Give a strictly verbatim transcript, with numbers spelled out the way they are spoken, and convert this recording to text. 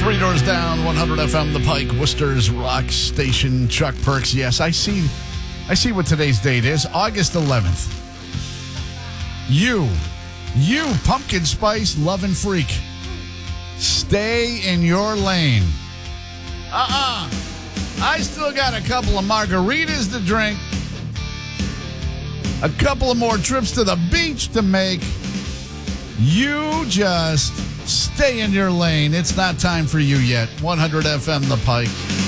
Three doors down, one hundred F M, The Pike, Worcester's rock station. Chuck Perks. Yes, I see. I see what today's date is. August eleventh. You, you pumpkin spice loving freak, stay in your lane. Uh-uh. I still got a couple of margaritas to drink, a couple of more trips to the beach to make. You just stay in your lane. It's not time for you yet. one hundred F M, The Pike.